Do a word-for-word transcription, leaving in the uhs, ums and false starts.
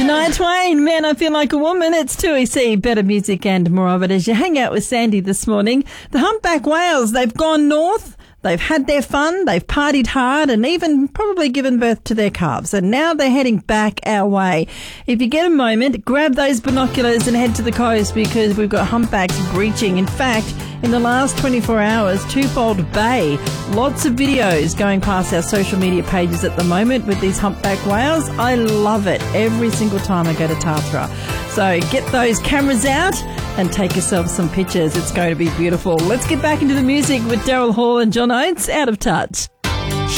Shania Twain, Man, I Feel Like a Woman. It's two E C, better music and more of it as you hang out with Sandy this morning. The humpback whales, they've gone north. They've had their fun, they've partied hard and even probably given birth to their calves. And now they're heading back our way. If you get a moment, grab those binoculars and head to the coast because we've got humpbacks breaching. In fact, in the last twenty-four hours, Twofold Bay, lots of videos going past our social media pages at the moment with these humpback whales. I love it every single time I go to Tathra. So get those cameras out and take yourself some pictures. It's going to be beautiful. Let's get back into the music with Daryl Hall and John Oates, Out of Touch.